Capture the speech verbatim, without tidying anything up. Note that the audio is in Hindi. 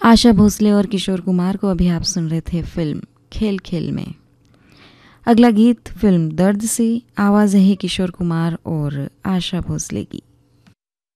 आशा भोसले और किशोर कुमार को अभी आप सुन रहे थे फिल्म खेल खेल में। अगला गीत फिल्म दर्द से, आवाज़ है किशोर कुमार और आशा भोसले की।